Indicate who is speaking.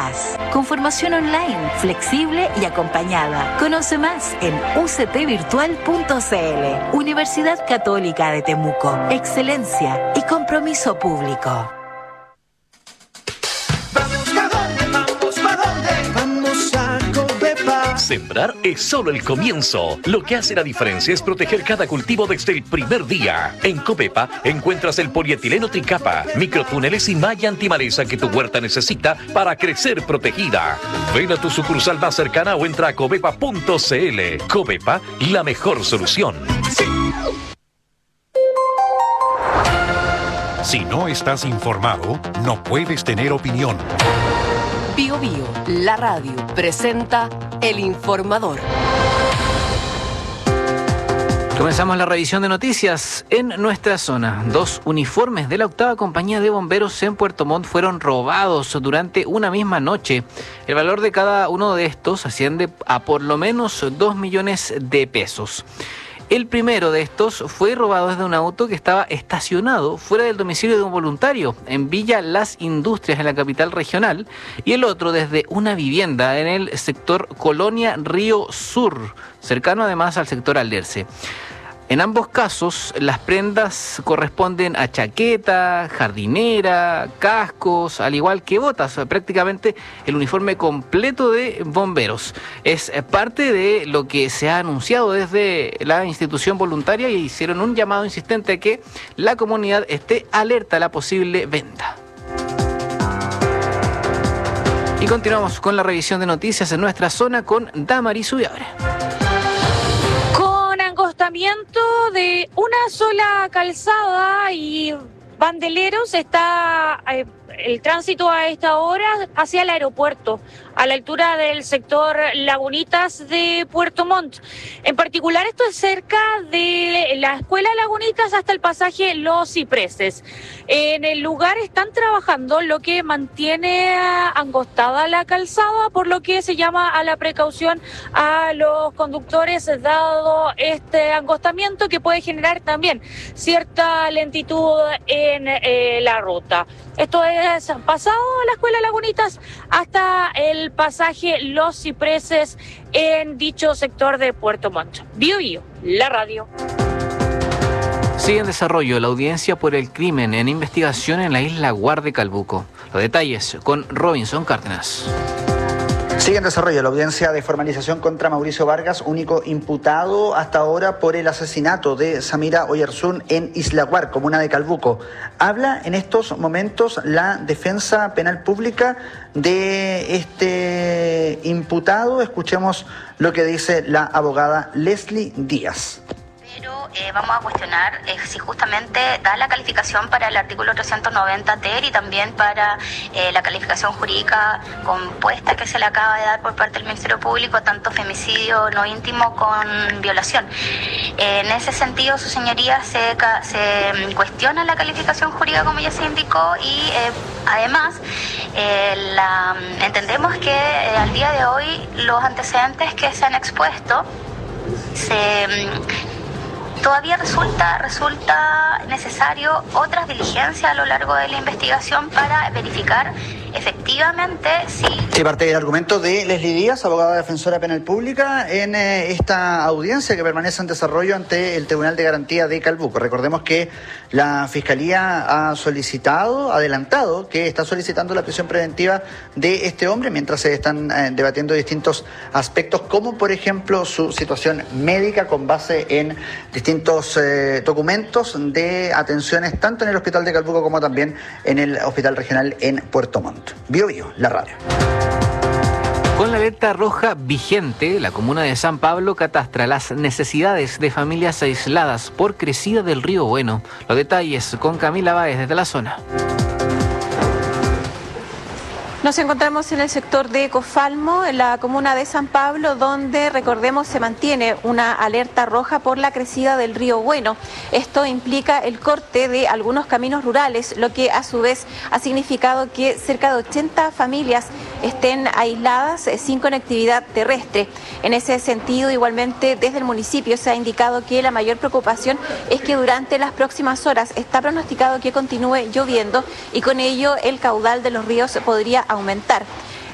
Speaker 1: más. Con formación online, flexible y acompañada. Conoce más en uctvirtual.cl. Universidad Católica de Temuco. Excelencia y compromiso público.
Speaker 2: Sembrar es solo el comienzo. Lo que hace la diferencia es proteger cada cultivo desde el primer día. En Covepa encuentras el polietileno tricapa, microtúneles y malla antimaleza que tu huerta necesita para crecer protegida. Ven a tu sucursal más cercana o entra a covepa.cl. Covepa, la mejor solución.
Speaker 3: Si no estás informado, no puedes tener opinión.
Speaker 4: Bio Bio, la radio, presenta El Informador.
Speaker 5: Comenzamos la revisión de noticias en nuestra zona. 2 uniformes de la 8ª Compañía de Bomberos en Puerto Montt fueron robados durante una misma noche. El valor de cada uno de estos asciende a por lo menos 2 millones de pesos. El primero de estos fue robado desde un auto que estaba estacionado fuera del domicilio de un voluntario en Villa Las Industrias, en la capital regional, y el otro desde una vivienda en el sector Colonia Río Sur, cercano además al sector Alderce. En ambos casos, las prendas corresponden a chaqueta, jardinera, cascos, al igual que botas, prácticamente el uniforme completo de bomberos. Es parte de lo que se ha anunciado desde la institución voluntaria y hicieron un llamado insistente a que la comunidad esté alerta a la posible venta. Y continuamos con la revisión de noticias en nuestra zona con Damaris Ubiabre.
Speaker 6: Acostamiento de una sola calzada y bandeleros está el tránsito a esta hora hacia el aeropuerto, a la altura del sector Lagunitas de Puerto Montt. En particular, esto es cerca de la Escuela Lagunitas hasta el pasaje Los Cipreses. En el lugar están trabajando, lo que mantiene angostada la calzada, por lo que se llama a la precaución a los conductores, dado este angostamiento que puede generar también cierta lentitud en la ruta. Esto es pasado la Escuela Lagunitas hasta el pasaje Los Cipreses en dicho sector de Puerto Montt. Bio Bio, la radio.
Speaker 5: Sigue en desarrollo la audiencia por el crimen en investigación en la isla Guar de Calbuco. Los detalles con Robinson Cárdenas.
Speaker 7: Sigue en desarrollo la audiencia de formalización contra Mauricio Vargas, único imputado hasta ahora por el asesinato de Samira Oyarzún en Isla Guar, comuna de Calbuco. Habla en estos momentos la defensa penal pública de este imputado. Escuchemos lo que dice la abogada Leslie Díaz.
Speaker 8: Pero vamos a cuestionar si justamente da la calificación para el artículo 390 TER y también para la calificación jurídica compuesta que se le acaba de dar por parte del Ministerio Público, tanto femicidio no íntimo con violación. En ese sentido, su señoría se cuestiona la calificación jurídica, como ya se indicó, y además entendemos que al día de hoy los antecedentes que se han expuesto todavía resulta necesario otras diligencias a lo largo de la investigación para verificar efectivamente si...
Speaker 7: Parte del argumento de Leslie Díaz, abogada defensora penal pública, en esta audiencia que permanece en desarrollo ante el Tribunal de Garantía de Calbuco. Recordemos que la Fiscalía ha adelantado que está solicitando la prisión preventiva de este hombre mientras se están debatiendo distintos aspectos, como por ejemplo su situación médica con base en distintos documentos de atenciones tanto en el Hospital de Calbuco como también en el Hospital Regional en Puerto Montt. Bio Bio, la radio.
Speaker 5: Con la alerta roja vigente, la comuna de San Pablo catastra las necesidades de familias aisladas por crecida del río Bueno. Los detalles con Camila Báez desde la zona.
Speaker 9: Nos encontramos en el sector de Cofalmo, en la comuna de San Pablo, donde, recordemos, se mantiene una alerta roja por la crecida del río Bueno. Esto implica el corte de algunos caminos rurales, lo que a su vez ha significado que cerca de 80 familias estén aisladas sin conectividad terrestre. En ese sentido, igualmente, desde el municipio se ha indicado que la mayor preocupación es que durante las próximas horas está pronosticado que continúe lloviendo y con ello el caudal de los ríos podría aumentar.